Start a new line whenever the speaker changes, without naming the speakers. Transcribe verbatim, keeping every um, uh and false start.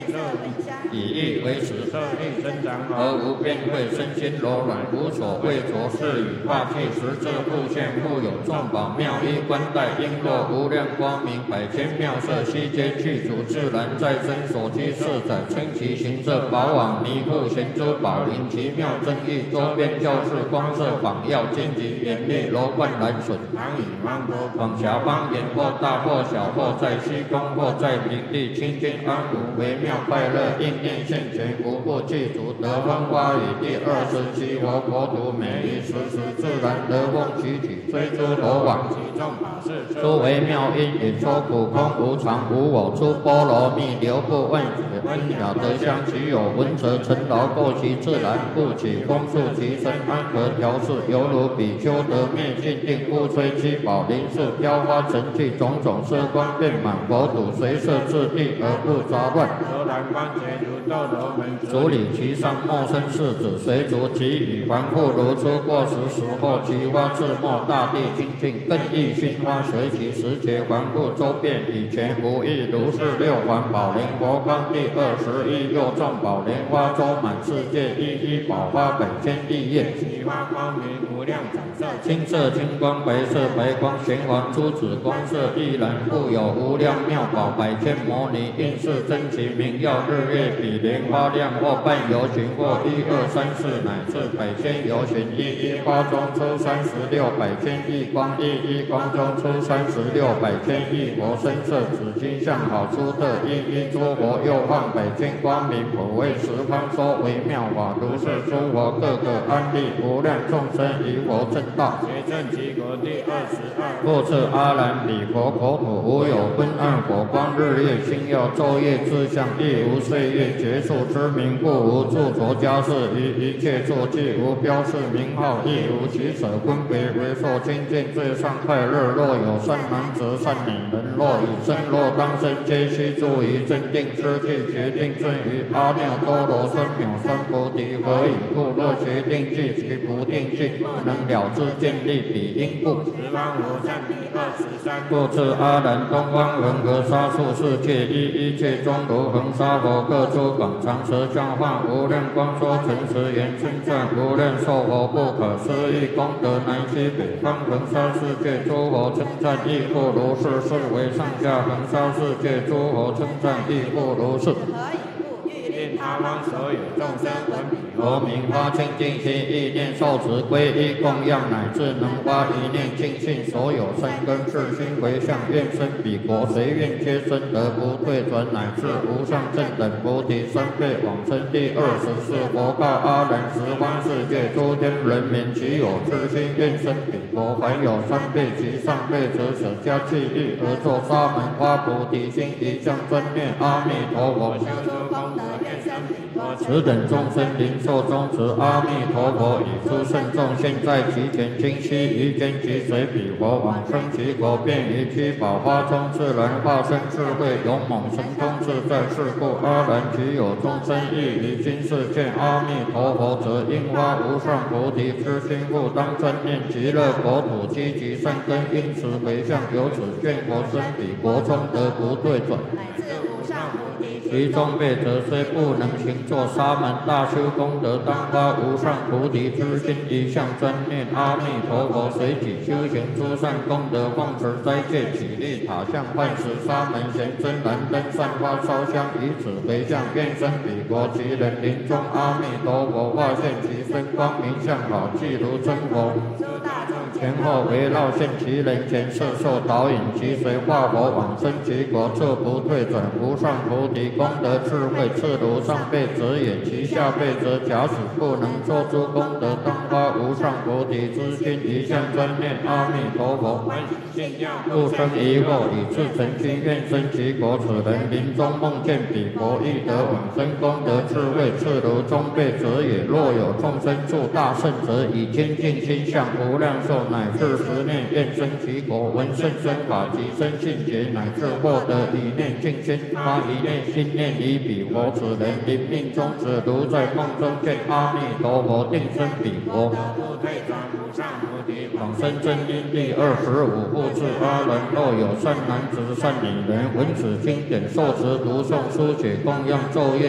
以意为始，色力生长，而无变慧，身心柔软，无所畏着，是以化气实质复现，复有众宝妙衣冠带，璎珞无量光明，百千妙色，悉皆具足，自然在身所居色载，称其形色宝网弥覆贤珠宝林，奇妙正义，周边教室光色仿耀，荆棘严厉，楼观蓝笋，常以芒果广狭方言，或大或小，或在虚空，或在平地，清净安无，微妙快乐，应念现前，无不具足，得风花雨。第二十七佛国土，每一时时自然得风起起，虽诸罗网，其众法事，诸微妙因缘，说苦空无常无我，出波罗蜜，流布万劫，恩雅得香，其有闻者成劳，过其自然，故起风速其身，安和调适，犹如比丘得灭尽定，故吹七宝林树，飘花成气，种种色光遍满佛土，随色自地而不杂乱。主理其上，莫生世子，随逐其羽，凡复如初过时时候，其花自没，大地清净，更益熏花，随其时节，凡复周遍，以前无异，如是六环宝莲佛光第二十一，又众宝莲花周满世界，一一宝花百千亿叶，其花光明无量彩色，青色青光，白色白光，玄黄珠子，光色亦然，故有无量妙宝，百千摩尼，应是真其名耀，日月比莲花亮，或半游巡，或一二三四，乃至百千游巡，一一花中出三十六百千亿光，一一光中出三十六百千亿佛身色，紫金相好出特，一一诸佛又放百千光明，普为十方说微妙法，如是诸佛各个安立，无量众生于佛正道，结正其国第二十二。复次阿难，彼佛国土无有昏暗火光，日月星耀，昼夜自相，亦无岁月结束之名，故无著着家事，于一切处既无标示名号，亦无取舍分别，为受亲见最上快乐。若有善男子、善女人，若以身若当身，皆须住于正定之地，决定顺于阿耨多罗三藐三菩提。何以故？若决定具其不定具，不能了知见立彼因故。十方无上第二十三。复次阿难，东方恒河沙数世界，一一切中如恒沙佛，各出广长舌相化，无量光说诚实言，称赞无量寿佛不可思议功德，南西北方恒沙世界诸佛称赞亦复如是，是为上下恒沙世界诸佛称赞亦复如是。令他方所有众生闻彼佛名，发清净心，意念受持皈依供养，乃至能发一念净信，所有善根是心回向，愿生彼国，随愿皆生，得不退转，乃至无上正等菩提三辈往生。第二十四佛告阿难，十方世界诸天人民，其有痴心愿生彼国，凡有三辈及上辈者，舍家弃欲而作沙门花菩提心，一向专念阿弥陀佛，修诸功德，愿生彼国。此等众生灵寿终止，阿弥陀佛以诸圣众现在其前，今悉于间即随彼佛往生其国，便于七宝花中自然化身智慧勇猛神通自在。是故阿难，其有众生亦于今世见阿弥陀佛者，应发无上菩提之心，故当专念极乐国土，积极善根，因此回向，由此愿佛生彼国中，得不退转。其中辈者虽不能行作沙门大修功德，当发无上菩提之心，一向专念阿弥陀佛，随己修行诸善功德，奉持斋戒，起立塔像，唤时沙门贤真燃灯，散花烧香，以此回向，愿生彼国。其人临终，阿弥陀佛化现其身，光明相好，即如真佛。前后围绕现其人前，摄受导引，其随化佛往生其国，彻不退转。无上菩提功德智慧，次如上辈者也，其下辈者假使不能作诸功德，当发无上菩提之心，一向专念阿弥陀佛，不生疑惑，以至诚心愿生其国。此人临终梦见彼佛，亦得往生功德智慧，次如中辈者也。若有众生住大圣者，以坚定心向无量寿，乃至十念愿生其国，闻圣身法及生信解，乃至获得一念净心，发一念心念于彼佛。此人临命终时，如在梦中见阿弥陀佛，定生彼国。 佛。往生真因第二十五部至阿人，若有善男子善女人，闻此经典，受持读诵书写供养咒业。